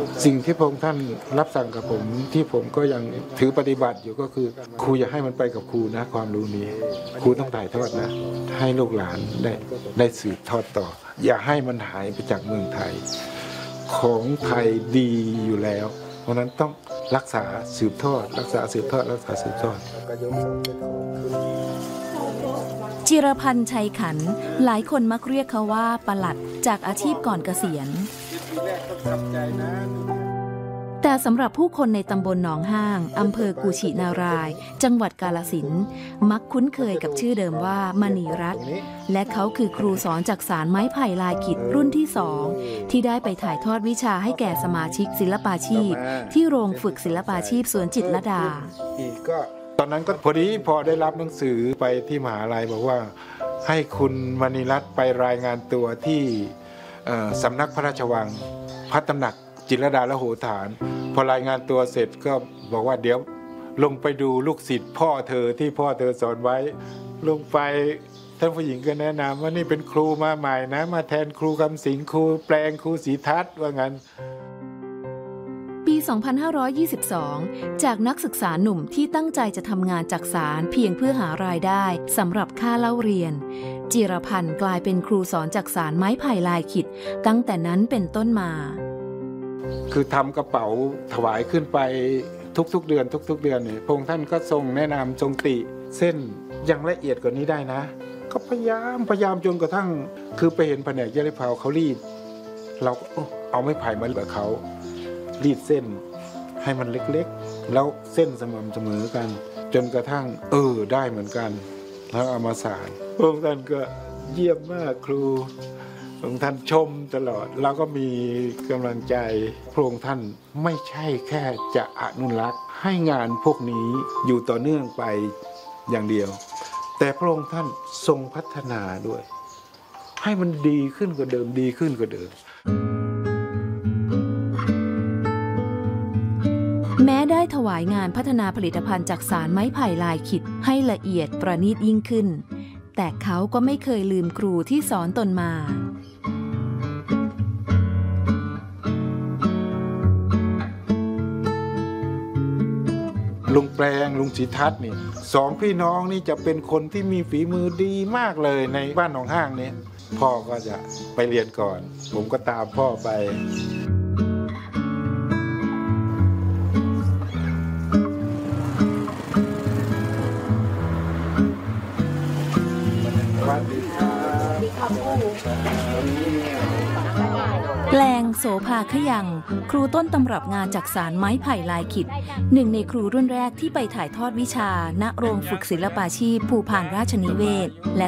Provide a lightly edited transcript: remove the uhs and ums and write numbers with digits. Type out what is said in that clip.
สิ่งที่พระองค์ท่านรับสั่งกับผมที่ผมก็ยังถือปฏิบัติอยู่ก็คือครูอย่าให้มันไปกับครูนะความรู้นี้ครูต้องถ่ายทอดนะให้ลูกหลานได้สืบทอดต่ออย่าให้มันหายไปจากเมืองไทยของไทยดีอยู่แล้วเพราะนั้นต้องรักษาสืบทอดรักษาสืบทอดรักษาสืบทอดจิรพันธ์ชัยขันธ์หลายคนมักเรียกเขาว่าปลัดจากอาชีพก่อนเกษียณแต่สำหรับผู้คนในตำบลหนองห้างอำเภอกุชินารายจังหวัดกาฬสินธุ์มักคุ้นเคยกับชื่อเดิมว่ามณีรัตน์และเขาคือครูสอนจักสานไม้ไผ่ลายขิดรุ่นที่2ที่ได้ไปถ่ายทอดวิชาให้แก่สมาชิกศิลปาชีพที่โรงฝึกศิลปาชีพสวนจิตรลดาตอนนั้นก็พอได้รับหนังสือไปที่มหาลัยบอกว่าให้คุณมณีรัตน์ไปรายงานตัวที่สำนักพระราชวังพระตำหนักจิตรลดาละโหฐานพอรายงานตัวเสร็จก็บอกว่าเดี๋ยวลงไปดูลูกศิษย์พ่อเธอที่พ่อเธอสอนไว้ลงไปท่านผู้หญิงก็แนะนำว่านี่เป็นครูมาใหม่นะมาแทนครูคำสิงห์ครูแปลงครูศรีทัศน์ว่างั้นปี 2522 จากนักศึกษาหนุ่มที่ตั้งใจจะทำงานจักสานเพียงเพื่อหารายได้สำหรับค่าเล่าเรียนจิรพันธ์กลายเป็นครูสอนจักสานไม้ไผ่ลายขิดตั้งแต่นั้นเป็นต้นมาคือทำกระเป๋าถวายขึ้นไปทุกๆเดือนเนี่ยพระองค์ท่านก็ทรงแนะนำทรงติเส้นยังละเอียดกว่านี้ได้นะก็พยายามจนกระทั่งคือไปเห็นแผนกเย็บเผาเขารีดเราก็เอาไม้ไผ่มาแบบเขารีดเส้นให้มันเล็กๆแล้วเส้นสม่ำเสมอกันจนกระทั่งได้เหมือนกันแล้วเอามาสานพระองค์ท่านก็เยี่ยมมากครูพระองค์ท่านชมตลอดแล้วก็มีกำลังใจพระองค์ท่านไม่ใช่แค่จะอนุรักษ์ให้งานพวกนี้อยู่ต่อเนื่องไปอย่างเดียวแต่พระองค์ท่านทรงพัฒนาด้วยให้มันดีขึ้นกว่าเดิมดีขึ้นกว่าเดิมแม้ได้ถวายงานพัฒนาผลิตภัณฑ์จักสานไม้ไผ่ลายขิดให้ละเอียดประณีตยิ่งขึ้นแต่เขาก็ไม่เคยลืมครูที่สอนตนมาลุงแปลงลุงศรีทัศน์นี่สองพี่น้องนี่จะเป็นคนที่มีฝีมือดีมากเลยในบ้านหนองห้างนี้พ่อก็จะไปเรียนก่อนผมก็ตามพ่อไปแปลงโสภาขยังครูต้นตำรับงานจักสานไม้ไผ่ลายขิดหนึ่งในครูรุ่นแรกที่ไปถ่ายทอดวิชาณโรงฝึกศิลปาชีพภูพานราชนิเวศน์และ